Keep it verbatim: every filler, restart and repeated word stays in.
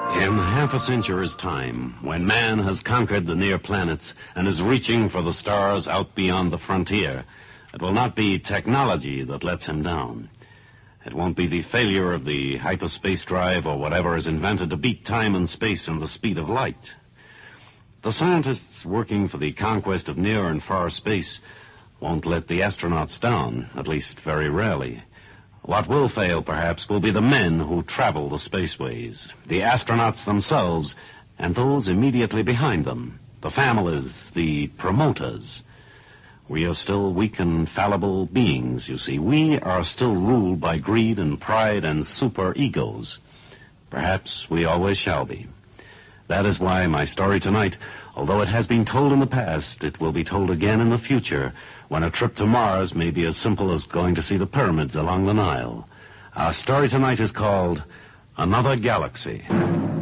In half a century's time, when man has conquered the near planets and is reaching for the stars out beyond the frontier, it will not be technology that lets him down. It won't be the failure of the hyperspace drive or whatever is invented to beat time and space and the speed of light. The scientists working for the conquest of near and far space won't let the astronauts down, at least very rarely. What will fail, perhaps, will be the men who travel the spaceways, the astronauts themselves, and those immediately behind them, the families, the promoters. We are still weak and fallible beings, you see. We are still ruled by greed and pride and super-egos. Perhaps we always shall be. That is why my story tonight, although it has been told in the past, it will be told again in the future, when a trip to Mars may be as simple as going to see the pyramids along the Nile. Our story tonight is called Another Galaxy.